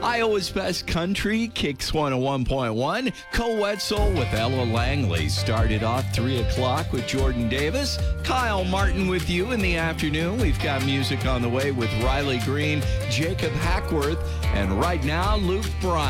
Iowa's Best Country, Kicks 101.1. Co Wetzel with Ella Langley started off 3 o'clock with Jordan Davis. Kyle Martin with you in the afternoon. We've got music on the way with Riley Green, Jacob Hackworth, and right now, Luke Bryan.